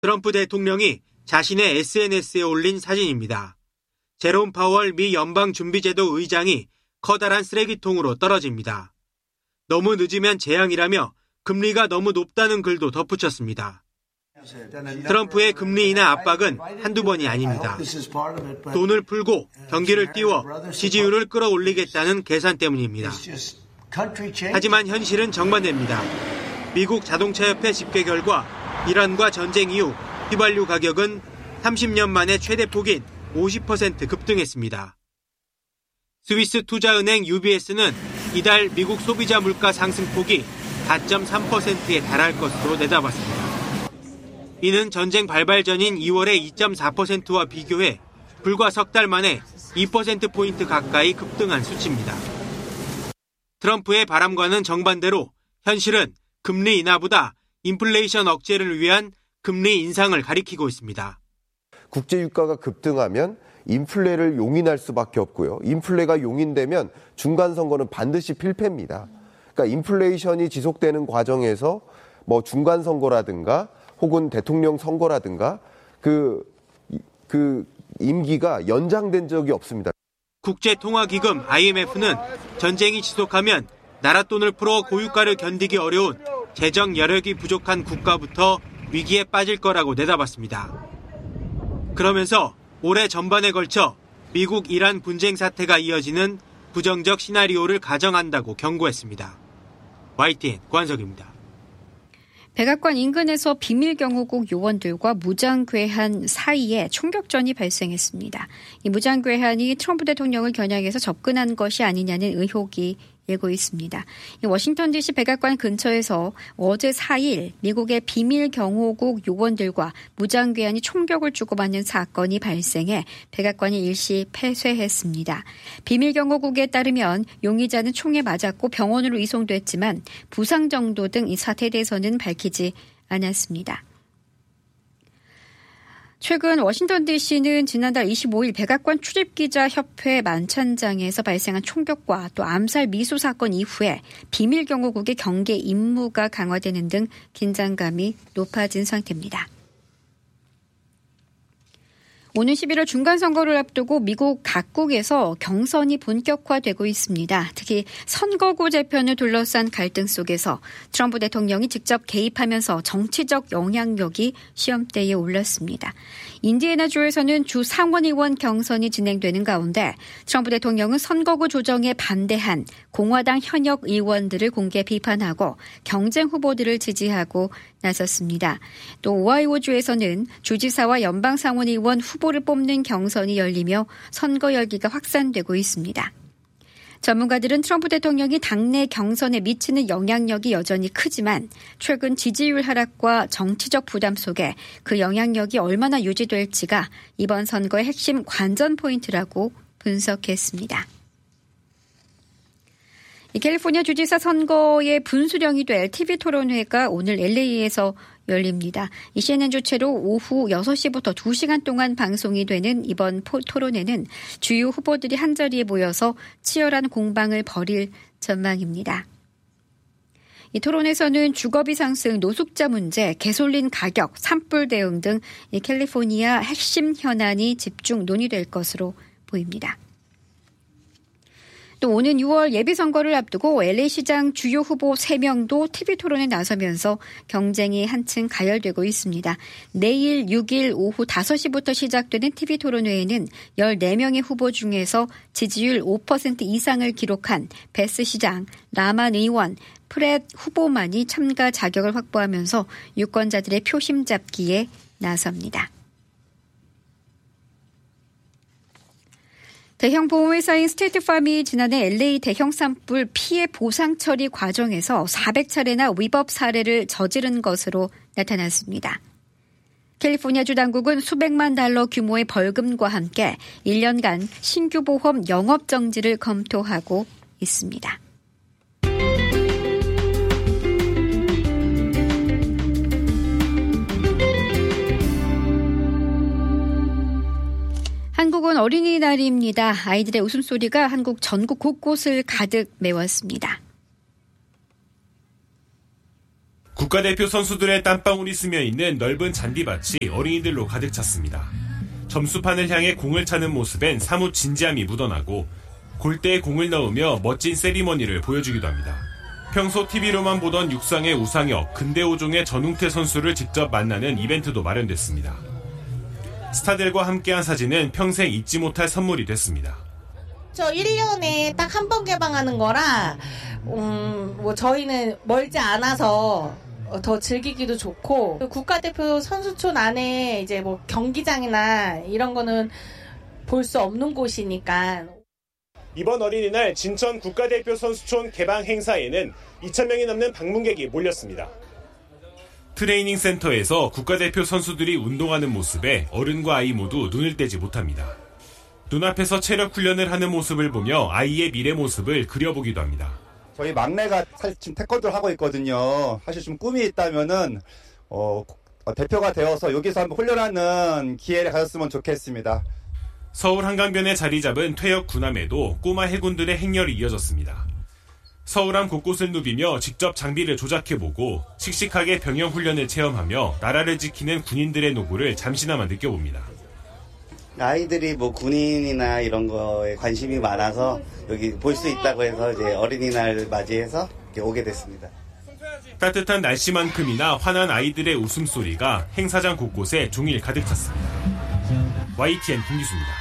트럼프 대통령이 자신의 SNS에 올린 사진입니다. 제롬 파월 미 연방준비제도 의장이 커다란 쓰레기통으로 떨어집니다. 너무 늦으면 재앙이라며 금리가 너무 높다는 글도 덧붙였습니다. 트럼프의 금리 인하 압박은 한두 번이 아닙니다. 돈을 풀고 경기를 띄워 지지율을 끌어올리겠다는 계산 때문입니다. 하지만 현실은 정반대입니다. 미국 자동차협회 집계 결과 이란과 전쟁 이후 휘발유 가격은 30년 만에 최대폭인 50% 급등했습니다. 스위스 투자은행 UBS는 이달 미국 소비자 물가 상승폭이 4.3%에 달할 것으로 내다봤습니다. 이는 전쟁 발발 전인 2월의 2.4%와 비교해 불과 석 달 만에 2%포인트 가까이 급등한 수치입니다. 트럼프의 바람과는 정반대로 현실은 금리 인하보다 인플레이션 억제를 위한 금리 인상을 가리키고 있습니다. 국제유가가 급등하면 인플레를 용인할 수밖에 없고요. 인플레가 용인되면 중간선거는 반드시 필패입니다. 그러니까 인플레이션이 지속되는 과정에서 중간선거라든가 혹은 대통령 선거라든가 그 임기가 연장된 적이 없습니다. 국제통화기금 IMF는 전쟁이 지속하면 나라 돈을 풀어 고유가를 견디기 어려운 재정 여력이 부족한 국가부터 위기에 빠질 거라고 내다봤습니다. 그러면서 올해 전반에 걸쳐 미국 이란 분쟁 사태가 이어지는 부정적 시나리오를 가정한다고 경고했습니다. YTN 권석입니다. 백악관 인근에서 비밀경호국 요원들과 무장괴한 사이에 총격전이 발생했습니다. 이 무장괴한이 트럼프 대통령을 겨냥해서 접근한 것이 아니냐는 의혹이 일고 있습니다. 워싱턴 DC 백악관 근처에서 어제 4일 미국의 비밀경호국 요원들과 무장괴한이 총격을 주고받는 사건이 발생해 백악관이 일시 폐쇄했습니다. 비밀경호국에 따르면 용의자는 총에 맞았고 병원으로 이송됐지만 부상 정도 등 이 사태에 대해서는 밝히지 않았습니다. 최근 워싱턴 DC는 지난달 25일 백악관 출입기자협회 만찬장에서 발생한 총격과 또 암살 미수 사건 이후에 비밀경호국의 경계 임무가 강화되는 등 긴장감이 높아진 상태입니다. 오는 11월 중간선거를 앞두고 미국 각국에서 경선이 본격화되고 있습니다. 특히 선거구 재편을 둘러싼 갈등 속에서 트럼프 대통령이 직접 개입하면서 정치적 영향력이 시험대에 올랐습니다. 인디애나주에서는 주 상원의원 경선이 진행되는 가운데 트럼프 대통령은 선거구 조정에 반대한 공화당 현역 의원들을 공개 비판하고 경쟁 후보들을 지지하고 나섰습니다. 또 오하이오주에서는 주지사와 연방상원의원 후보를 뽑는 경선이 열리며 선거 열기가 확산되고 있습니다. 전문가들은 트럼프 대통령이 당내 경선에 미치는 영향력이 여전히 크지만 최근 지지율 하락과 정치적 부담 속에 그 영향력이 얼마나 유지될지가 이번 선거의 핵심 관전 포인트라고 분석했습니다. 캘리포니아 주지사 선거의 분수령이 될 TV 토론회가 오늘 LA에서 열립니다. 이 CNN 주최로 오후 6시부터 2시간 동안 방송이 되는 이번 토론회는 주요 후보들이 한자리에 모여서 치열한 공방을 벌일 전망입니다. 이 토론에서는 주거비 상승, 노숙자 문제, 가솔린 가격, 산불 대응 등 캘리포니아 핵심 현안이 집중 논의될 것으로 보입니다. 또 오는 6월 예비선거를 앞두고 LA시장 주요 후보 3명도 TV 토론에 나서면서 경쟁이 한층 가열되고 있습니다. 내일 6일 오후 5시부터 시작되는 TV 토론회에는 14명의 후보 중에서 지지율 5% 이상을 기록한 베스 시장, 라만 의원, 프렛 후보만이 참가 자격을 확보하면서 유권자들의 표심 잡기에 나섭니다. 대형 보험회사인 스테이트팜이 지난해 LA 대형 산불 피해 보상 처리 과정에서 400차례나 위법 사례를 저지른 것으로 나타났습니다. 캘리포니아주 당국은 수백만 달러 규모의 벌금과 함께 1년간 신규 보험 영업 정지를 검토하고 있습니다. 한국은 어린이날입니다. 아이들의 웃음소리가 한국 전국 곳곳을 가득 메웠습니다. 국가대표 선수들의 땀방울이 스며있는 넓은 잔디밭이 어린이들로 가득 찼습니다. 점수판을 향해 공을 차는 모습엔 사뭇 진지함이 묻어나고 골대에 공을 넣으며 멋진 세리머니를 보여주기도 합니다. 평소 TV로만 보던 육상의 우상혁, 근대오종의 전웅태 선수를 직접 만나는 이벤트도 마련됐습니다. 스타들과 함께한 사진은 평생 잊지 못할 선물이 됐습니다. 저 1년에 딱 한 번 개방하는 거라 저희는 멀지 않아서 더 즐기기도 좋고 국가대표 선수촌 안에 이제 뭐 경기장이나 이런 거는 볼 수 없는 곳이니까. 이번 어린이날 진천 국가대표 선수촌 개방 행사에는 2,000명이 넘는 방문객이 몰렸습니다. 트레이닝 센터에서 국가대표 선수들이 운동하는 모습에 어른과 아이 모두 눈을 떼지 못합니다. 눈앞에서 체력 훈련을 하는 모습을 보며 아이의 미래 모습을 그려보기도 합니다. 저희 막내가 사실 지금 태권도를 하고 있거든요. 사실 좀 꿈이 있다면은 대표가 되어서 여기서 한번 훈련하는 기회를 가졌으면 좋겠습니다. 서울 한강변에 자리 잡은 퇴역 군함에도 꼬마 해군들의 행렬이 이어졌습니다. 서울함 곳곳을 누비며 직접 장비를 조작해보고 씩씩하게 병영 훈련을 체험하며 나라를 지키는 군인들의 노고를 잠시나마 느껴봅니다. 아이들이 뭐 군인이나 이런 거에 관심이 많아서 여기 볼 수 있다고 해서 이제 어린이날 맞이해서 이렇게 오게 됐습니다. 따뜻한 날씨만큼이나 환한 아이들의 웃음소리가 행사장 곳곳에 종일 가득 찼습니다. YTN 김기수입니다.